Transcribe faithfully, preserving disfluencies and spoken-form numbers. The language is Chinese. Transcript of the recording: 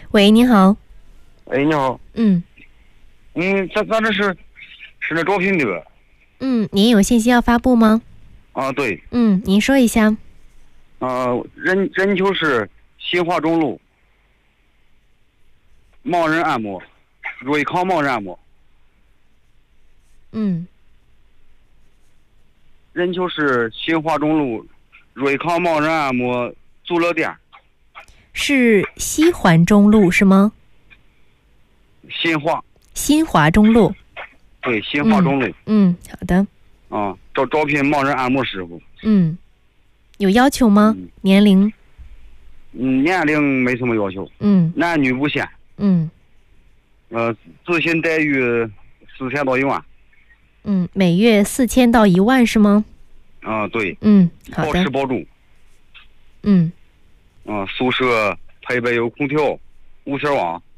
喂，你好。 哎，你好。 嗯嗯，咱咱这是是那招聘的。 嗯，您有信息要发布吗？ 啊，对。 嗯，您说一下。 啊，任任丘市新华中路盲人按摩，瑞康盲人按摩。 嗯， 任丘市新华中路瑞康盲人按摩足疗店。 是西环中路是吗？ 新华。 新华中路。 对，新华中路。 嗯，嗯好的。 啊，招招聘盲人按摩师傅。 嗯，有要求吗？ 嗯、 年龄？ 嗯，年龄没什么要求。 嗯， 男女不限。 嗯， 呃，咨询待遇四千到一万。 嗯，每月四千到一万是吗？ 啊，对。 嗯，好的。 包吃包住。 嗯。 啊，宿舍配备有空调、无线网。